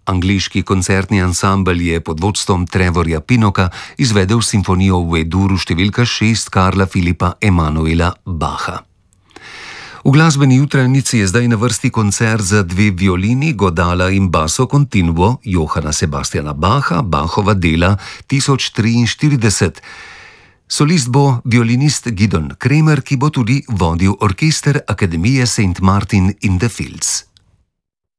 Angliški koncertni ansambel je pod vodstvom Trevorja Pinoka izvedel simfonijo v E-duru številka 6 Karla Filipa Emanuela Bacha. V glasbeni jutrajnici je zdaj na vrsti koncert za 2 violini, godala in basso continuo Johana Sebastiana Bacha, Bachova dela 1043. Solist bo violinist Gidon Kremer, ki bo tudi vodil orkester Akademije St. Martin in the Fields.